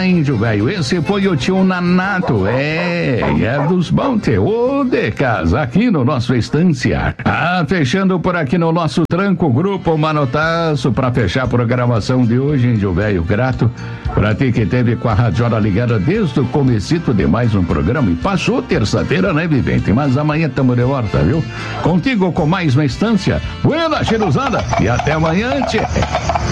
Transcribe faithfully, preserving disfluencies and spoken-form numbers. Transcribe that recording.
lá, índio velho. Esse foi o tio Nanato. É, é dos bons teor de casa aqui no nosso Estância. Ah, fechando por aqui no nosso tranco, grupo Manotaço, pra fechar a programação de hoje, índio velho. Grato pra ti que teve com a radiola ligada desde o comecito de mais um programa. E passou terça-feira, né, vivente? Mas amanhã tamo de volta, viu? Contigo com mais uma Estância. Buena, cheirosada. E até amanhã, tchê.